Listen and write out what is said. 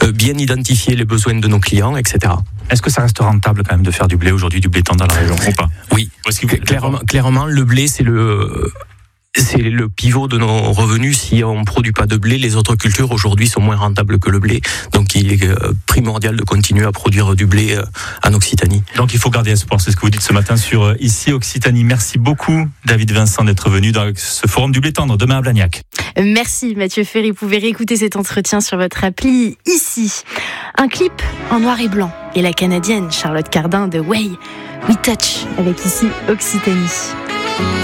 bien identifier les besoins de nos clients, etc. Est-ce que ça reste rentable quand même de faire du blé aujourd'hui, du blé tendre dans la région ou pas? Oui, clairement, le blé c'est le pivot de nos revenus. Si on ne produit pas de blé, les autres cultures aujourd'hui sont moins rentables que le blé. Donc il est primordial de continuer à produire du blé en Occitanie. Donc il faut garder espoir, c'est ce que vous dites ce matin sur Ici Occitanie. Merci beaucoup David Vincent d'être venu dans ce forum du blé tendre demain à Blagnac. Merci Mathieu Ferry. Vous pouvez réécouter cet entretien sur votre appli Ici. Un clip en noir et blanc et la Canadienne Charlotte Cardin de Way We Touch avec Ici Occitanie.